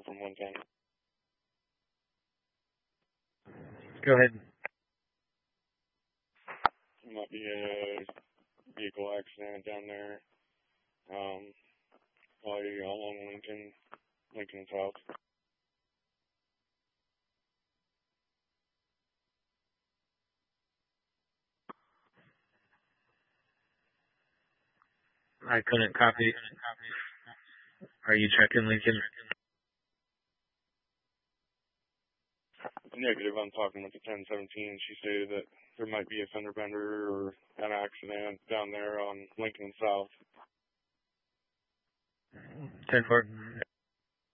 from 110. Go ahead. Might be a vehicle accident down there. Probably along Lincoln South. I couldn't copy. Are you checking Lincoln? Negative. I'm talking with the 1017. She stated that there might be a fender bender or an accident down there on Lincoln South. 10-4.